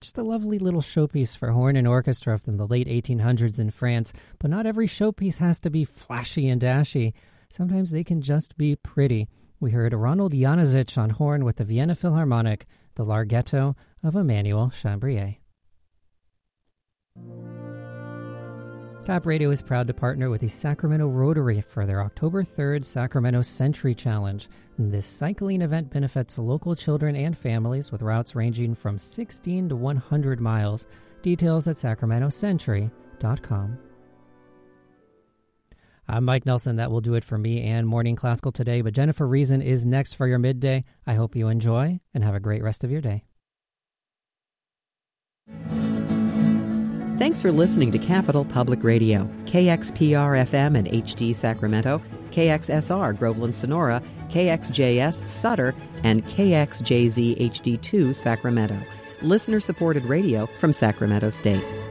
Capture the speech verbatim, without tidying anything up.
Just a lovely little showpiece for horn and orchestra from the late eighteen hundreds in France. But not every showpiece has to be flashy and dashy. Sometimes they can just be pretty. We heard Ronald Januzic on horn with the Vienna Philharmonic, the Larghetto of Emmanuel Chambrier. Tap Radio is proud to partner with the Sacramento Rotary for their October third Sacramento Century Challenge. This cycling event benefits local children and families with routes ranging from sixteen to one hundred miles. Details at sacramento century dot com. I'm Mike Nelson. That will do it for me and Morning Classical today, but Jennifer Reason is next for your midday. I hope you enjoy and have a great rest of your day. Thanks for listening to Capital Public Radio, K X P R F M and H D Sacramento, K X S R Groveland Sonora, K X J S Sutter, and K X J Z H D two Sacramento. Listener-supported radio from Sacramento State.